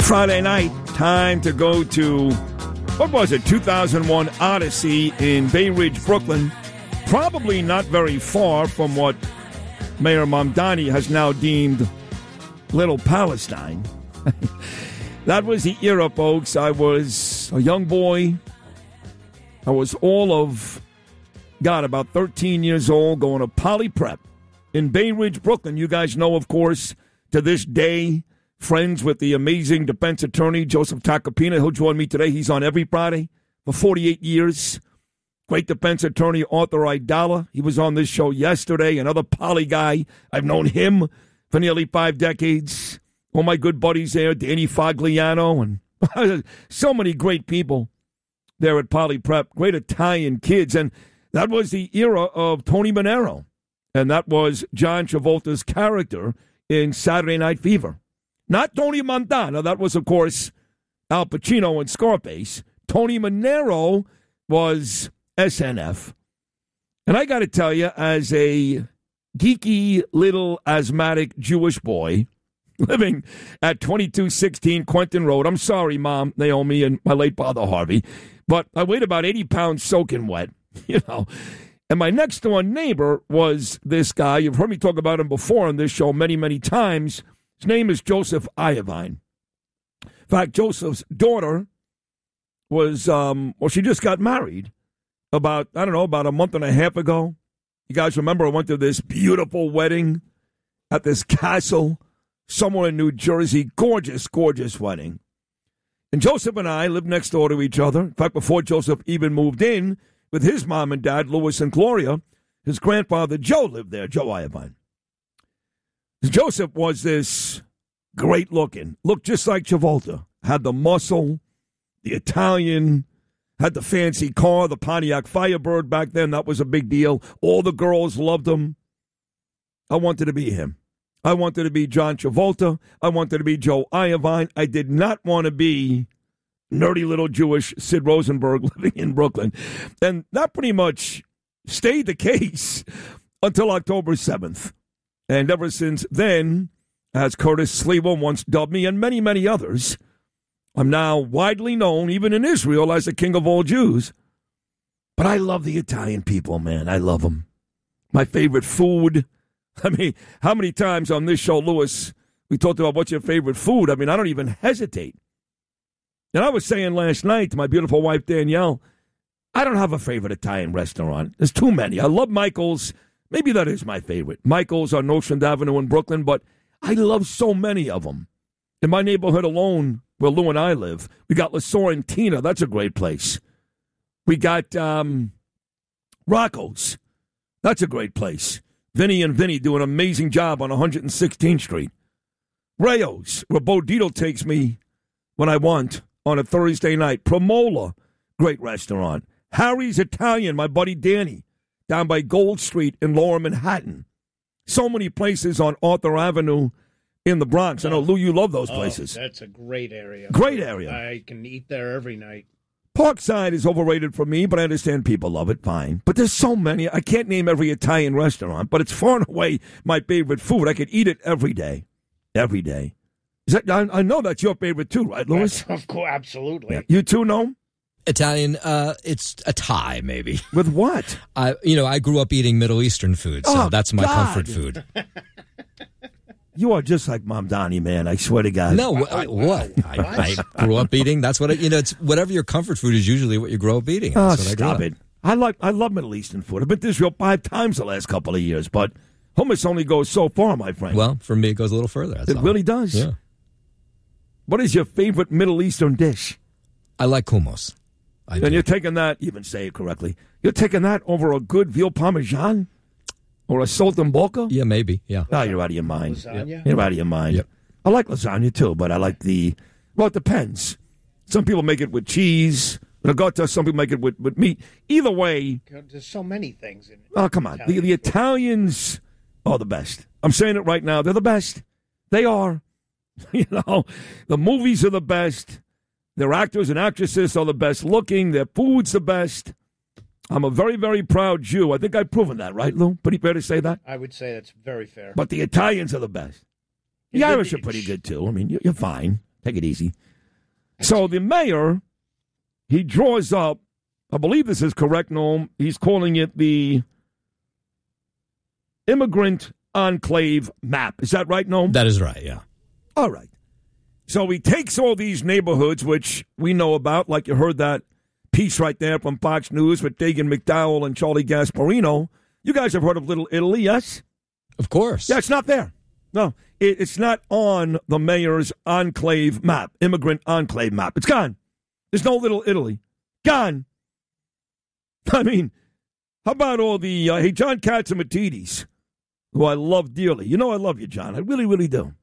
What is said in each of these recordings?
Friday night, time to go to, what was it, 2001 Odyssey in Bay Ridge, Brooklyn. Probably not very far from what Mayor Mamdani has now deemed Little Palestine. That was the era, folks. I was a young boy. I was all of, about 13 years old, going to Poly Prep in Bay Ridge, Brooklyn. You guys know, of course, to this day, friends with the amazing defense attorney, Joseph Tacopina. He'll join me today. He's on every Friday for 48 years. Great defense attorney, Arthur Aidala. He was on this show yesterday. Another Poly guy. I've known him for nearly 5 decades. All my good buddies there, Danny Fagliano, and so many great people there at Poly Prep. Great Italian kids. And that was the era of Tony Manero. And that was John Travolta's character in Saturday Night Fever. Not Tony Montana. That was, of course, Al Pacino and Scarface. Tony Manero was SNF. And I got to tell you, as a geeky little asthmatic Jewish boy living at 2216 Quentin Road, I'm sorry, Mom, Naomi, and my late father, Harvey, but I weighed about 80 pounds soaking wet, And my next-door neighbor was this guy. You've heard me talk about him before on this show many, many times. His name is Joseph Iovine. In fact, Joseph's daughter was, she just got married about a month and a half ago. You guys remember I went to this beautiful wedding at this castle somewhere in New Jersey. Gorgeous, gorgeous wedding. And Joseph and I lived next door to each other. In fact, before Joseph even moved in with his mom and dad, Louis and Gloria, his grandfather Joe lived there, Joe Iovine. Joseph was this great-looking, looked just like Travolta, had the muscle, the Italian, had the fancy car, the Pontiac Firebird back then. That was a big deal. All the girls loved him. I wanted to be him. I wanted to be John Travolta. I wanted to be Joe Iovine. I did not want to be nerdy little Jewish Sid Rosenberg living in Brooklyn. And that pretty much stayed the case until October 7th. And ever since then, as Curtis Sliwa once dubbed me and many, many others, I'm now widely known, even in Israel, as the king of all Jews. But I love the Italian people, man. I love them. My favorite food. I mean, how many times on this show, Louis, we talked about what's your favorite food? I mean, I don't even hesitate. And I was saying last night to my beautiful wife, Danielle, I don't have a favorite Italian restaurant. There's too many. I love Michael's. Maybe that is my favorite. Michael's on Nostrand Avenue in Brooklyn, but I love so many of them. In my neighborhood alone, where Lou and I live, we got La Sorrentina. That's a great place. We got Rocco's. That's a great place. Vinny and Vinny do an amazing job on 116th Street. Rayo's, where Bo Dietl takes me when I want on a Thursday night. Premola, great restaurant. Harry's Italian, my buddy Danny, down by Gold Street in Lower Manhattan. So many places on Arthur Avenue in the Bronx. I know, Lou, you love those places. That's a great area. Great area. I can eat there every night. Parkside is overrated for me, but I understand people love it, fine. But there's so many. I can't name every Italian restaurant, but it's far and away my favorite food. I could eat it every day. Every day. Is that? I know that's your favorite too, right, Louis? Of course, absolutely. Yeah. You too, know? Italian, it's a tie, maybe. With what? I grew up eating Middle Eastern food, so that's my comfort food. You are just like Mamdani, man. I swear to God. No, what? I grew up eating. That's what it's whatever your comfort food is. Usually, what you grow up eating. That's what stop it. I love Middle Eastern food. I've been to Israel 5 times the last couple of years, but hummus only goes so far, my friend. Well, for me, it goes a little further. It really does. Yeah. What is your favorite Middle Eastern dish? I like hummus. And you're taking that, even say it correctly, you're taking that over a good veal parmesan? Or a saltimbocca? Yeah, maybe, yeah. Oh, you're out of your mind. Lasagna? You're out of your mind. Yep. I like lasagna, too, but I like it depends. Some people make it with cheese. Ricotta, some people make it with meat. Either way. There's so many things in it. Oh, come on. The Italians are the best. I'm saying it right now. They're the best. They are. The movies are the best. Their actors and actresses are the best looking. Their food's the best. I'm a very, very proud Jew. I think I've proven that, right, Lou? Pretty fair to say that? I would say that's very fair. But the Italians are the best. The Irish are pretty good, too. I mean, you're fine. Take it easy. So the mayor, he draws up, I believe this is correct, Noam, he's calling it the Immigrant Enclave Map. Is that right, Noam? That is right, yeah. All right. So he takes all these neighborhoods, which we know about, like you heard that piece right there from Fox News with Dagan McDowell and Charlie Gasparino. You guys have heard of Little Italy, yes? Of course. Yeah, it's not there. No, it's not on the mayor's enclave map, immigrant enclave map. It's gone. There's no Little Italy. Gone. I mean, how about all the, hey, John Catsimatidis, who I love dearly. You know I love you, John. I really, really do.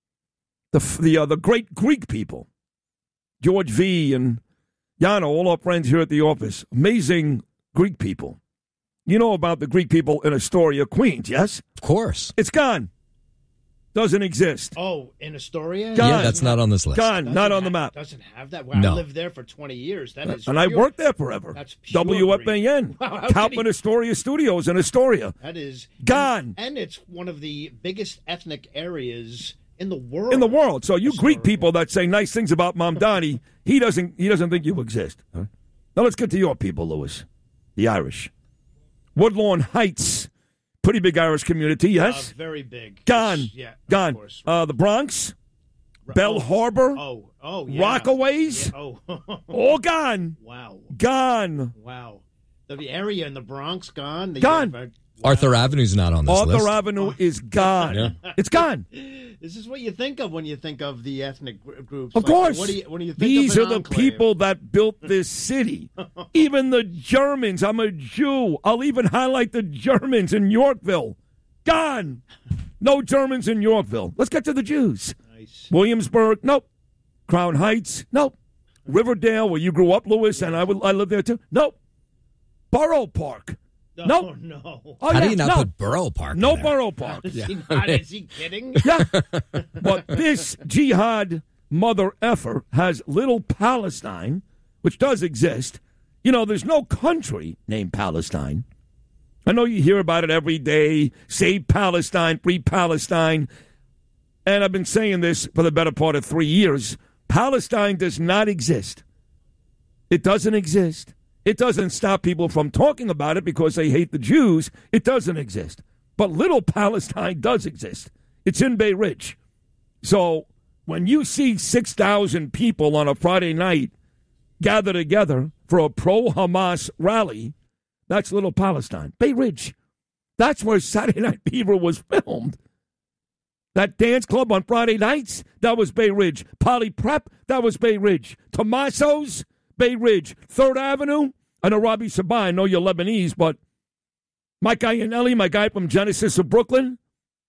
The great Greek people, George V. and Yano, all our friends here at the office, amazing Greek people. You know about the Greek people in Astoria, Queens, yes? Of course. It's gone. Doesn't exist. Oh, in Astoria? Gone. Yeah, that's not on this list. Gone. Not on the map. Doesn't have that? Wow, No. I lived there for 20 years. That is And I pure- worked there forever. That's pure WFAN. Wow, how can Kaufman he- Astoria Studios in Astoria. That is Gone. And it's one of the biggest ethnic areas in the world. In the world. So you Astoria. Greek people that say nice things about Mamdani, he doesn't think you exist. All right? Now let's get to your people, Lewis. The Irish. Woodlawn Heights. Pretty big Irish community, yes? Very big. Gone. Yeah, Gone. Of course. The Bronx. Bell Harbor. Oh, yeah. Rockaways. Yeah, oh. All gone. Wow. Gone. Wow. The area in the Bronx gone. Gone. Arthur Avenue's not on this list. Arthur Avenue is gone. Yeah. It's gone. This is what you think of when you think of the ethnic groups. Of course. What do you think These of are an the enclave? people that built this city. Even the Germans. I'm a Jew. I'll even highlight the Germans in Yorkville. Gone. No Germans in Yorkville. Let's get to the Jews. Nice. Williamsburg. Nope. Crown Heights. Nope. Riverdale, where you grew up, Lewis, and I lived there too. Nope. Borough Park. No, Nope. no. Oh, How yeah, do you not no. put Borough Park in No there? Borough Park. Is he kidding? Yeah. But this jihad mother effer has Little Palestine, which does exist. You know, there's no country named Palestine. I know you hear about it every day. Save Palestine, free Palestine. And I've been saying this for the better part of 3 years. Palestine does not exist. It doesn't exist. It doesn't stop people from talking about it because they hate the Jews. It doesn't exist. But Little Palestine does exist. It's in Bay Ridge. So when you see 6,000 people on a Friday night gather together for a pro-Hamas rally, that's Little Palestine. Bay Ridge. That's where Saturday Night Fever was filmed. That dance club on Friday nights, that was Bay Ridge. Poly Prep, that was Bay Ridge. Tommaso's, Bay Ridge. 3rd Avenue, I know Robbie Sabah, I know you're Lebanese, but Mike Iannelli, my guy from Genesis of Brooklyn,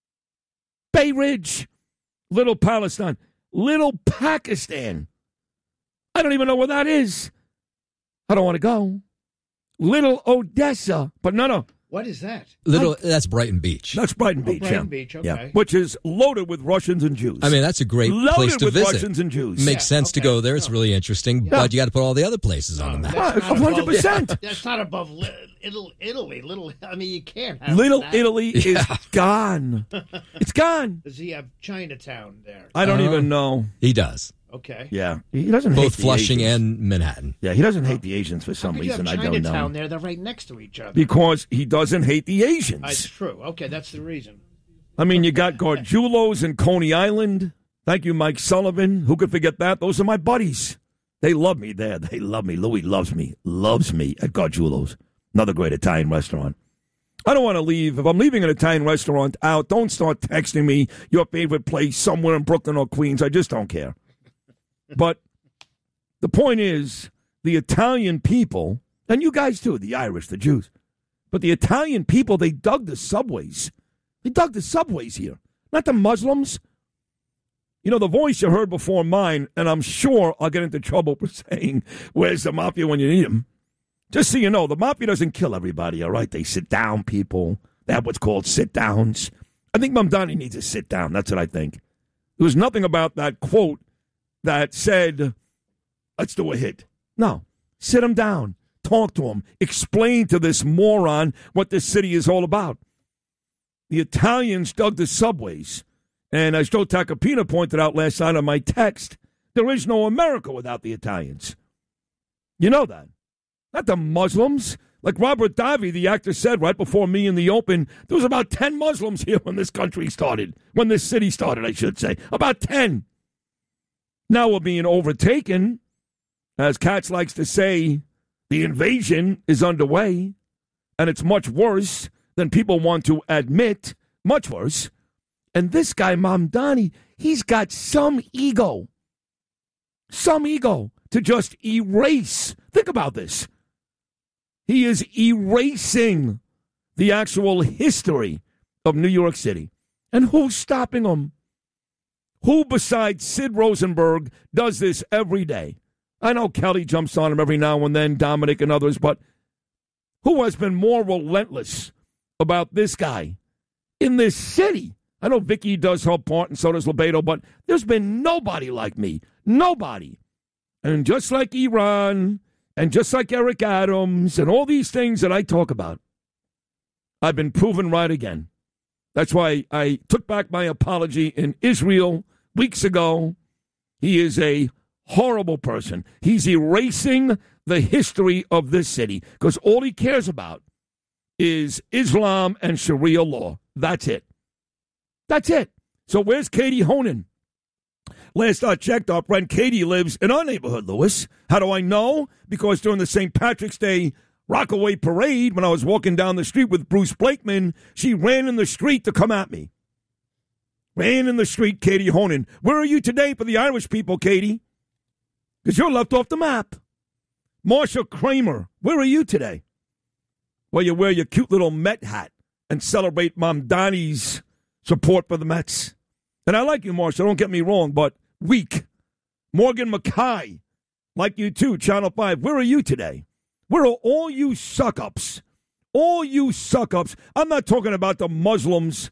Bay Ridge, Little Palestine, Little Pakistan. I don't even know where that is. I don't want to go. Little Odessa, but no. What is that? That's Brighton Beach. That's Brighton Beach, Brighton yeah. Beach, okay. Yeah, which is loaded with Russians and Jews. I mean, that's a great loaded place to with visit. Russians and Jews. Makes sense to okay. go there. It's really interesting, but you got to put all the other places on the map. That's not 100%. above- That's not above Italy. I mean, you can't have Little that. Italy is gone. It's gone. Does he have Chinatown there? I don't even know. He does. Okay. Yeah, he doesn't hate Both the Flushing Asians. and Manhattan. Yeah, he doesn't hate the Asians for some How could you reason. have I don't Chinatown know. there? They're right next to each other. Because he doesn't hate the Asians. It's true. Okay, that's the reason. I mean, you got Gargiulos in Coney Island. Thank you, Mike Sullivan. Who could forget that? Those are my buddies. They love me there. They love me. Louis loves me at Gargiulos. Another great Italian restaurant. I don't want to leave. If I'm leaving an Italian restaurant out, don't start texting me your favorite place somewhere in Brooklyn or Queens. I just don't care. But the point is, the Italian people, and you guys too, the Irish, the Jews, but the Italian people, they dug the subways. They dug the subways here, not the Muslims. You know, the voice you heard before mine, and I'm sure I'll get into trouble for saying, where's the mafia when you need them? Just so you know, the mafia doesn't kill everybody, all right? They sit down people. They have what's called sit-downs. I think Mamdani needs a sit-down. That's what I think. There was nothing about that quote that said, let's do a hit. No. Sit him down. Talk to him. Explain to this moron what this city is all about. The Italians dug the subways. And as Joe Tacopina pointed out last night on my text, There is no America without the Italians. You know that. Not the Muslims. Like Robert Davi, the actor, said right before me in the open, there was about 10 Muslims here when this country started. When this city started, I should say. About 10. Now we're being overtaken. As Katz likes to say, the invasion is underway. And it's much worse than people want to admit. Much worse. And this guy, Mamdani, he's got some ego. Some ego to just erase. Think about this. He is erasing the actual history of New York City. And who's stopping him? Who besides Sid Rosenberg does this every day? I know Kelly jumps on him every now and then, Dominic and others, but who has been more relentless about this guy in this city? I know Vicky does her part and so does Lebedo, but there's been nobody like me. Nobody. And just like Iran, and just like Eric Adams, and all these things that I talk about, I've been proven right again. That's why I took back my apology in Israel weeks ago. He is a horrible person. He's erasing the history of this city because all he cares about is Islam and Sharia law. That's it. That's it. So where's Katie Honan? Last I checked, our friend Katie lives in our neighborhood, Lewis. How do I know? Because during the St. Patrick's Day Rockaway Parade, when I was walking down the street with Bruce Blakeman, she ran in the street to come at me. Ran in the street, Katie Honan. Where are you today for the Irish people, Katie? Because you're left off the map. Marsha Kramer, where are you today? Well, you wear your cute little Met hat and celebrate Mamdani's support for the Mets. And I like you, Marsha, don't get me wrong, but weak. Morgan Mackay, like you too, Channel 5, where are you today? Where are all you suck-ups? All you suck-ups. I'm not talking about the Muslims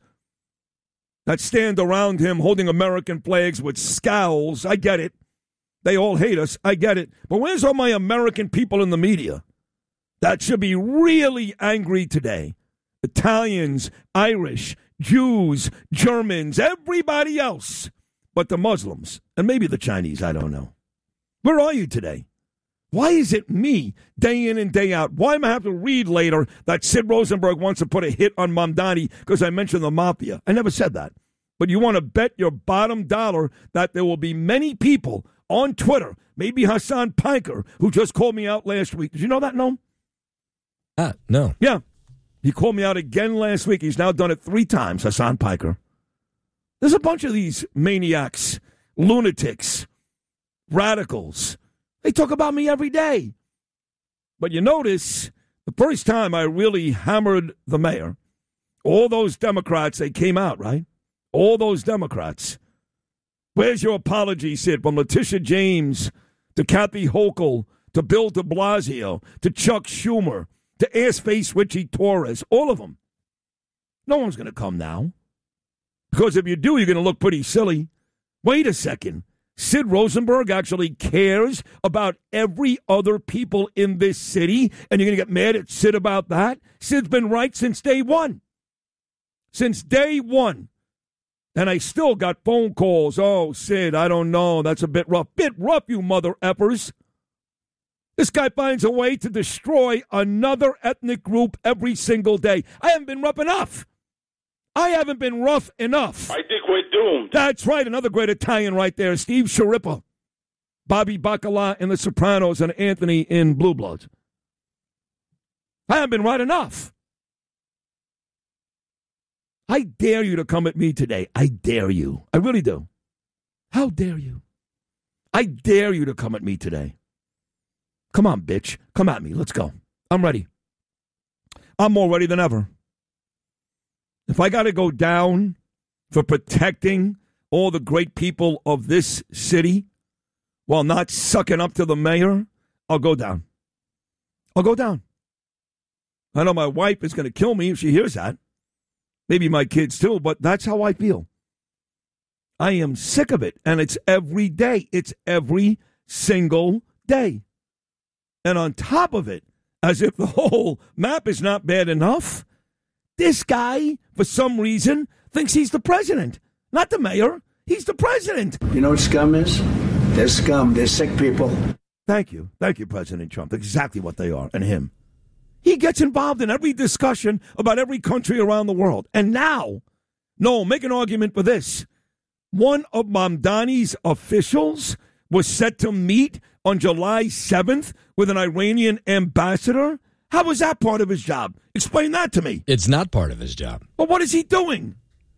that stand around him holding American flags with scowls. I get it. They all hate us. I get it. But where's all my American people in the media that should be really angry today? Italians, Irish, Jews, Germans, everybody else but the Muslims, and maybe the Chinese, I don't know. Where are you today? Why is it me, day in and day out? Why am I have to read later that Sid Rosenberg wants to put a hit on Mamdani because I mentioned the mafia? I never said that. But you want to bet your bottom dollar that there will be many people on Twitter, maybe Hassan Piker, who just called me out last week. Did you know that, Noam? No. Yeah. He called me out again last week. He's now done it 3 times, Hassan Piker. There's a bunch of these maniacs, lunatics, radicals. They talk about me every day. But you notice, the first time I really hammered the mayor, all those Democrats, they came out, right? All those Democrats. Where's your apology, Sid? From Letitia James to Kathy Hochul to Bill de Blasio to Chuck Schumer to ass-face Richie Torres, all of them. No one's going to come now. Because if you do, you're going to look pretty silly. Wait a second. Sid Rosenberg actually cares about every other people in this city, and you're going to get mad at Sid about that? Sid's been right since day one. Since day one. And I still got phone calls. Oh, Sid, I don't know. That's a bit rough. Bit rough, you mother effers. This guy finds a way to destroy another ethnic group every single day. I haven't been rough enough. I haven't been rough enough. I think we're doomed. That's right. Another great Italian right there. Steve Sciarippa, Bobby Bacala in The Sopranos, and Anthony in Blue Bloods. I haven't been right enough. I dare you to come at me today. I dare you. I really do. How dare you? I dare you to come at me today. Come on, bitch. Come at me. Let's go. I'm ready. I'm more ready than ever. If I got to go down for protecting all the great people of this city while not sucking up to the mayor, I'll go down. I'll go down. I know my wife is going to kill me if she hears that. Maybe my kids too, but that's how I feel. I am sick of it, and it's every day. It's every single day. And on top of it, as if the whole map is not bad enough, this guy, for some reason, thinks he's the president. Not the mayor. He's the president. You know what scum is? They're scum. They're sick people. Thank you. Thank you, President Trump. Exactly what they are, and him. He gets involved in every discussion about every country around the world. And now, no, make an argument for this. One of Mamdani's officials was set to meet on July 7th with an Iranian ambassador. How was that part of his job? Explain that to me. It's not part of his job. But what is he doing?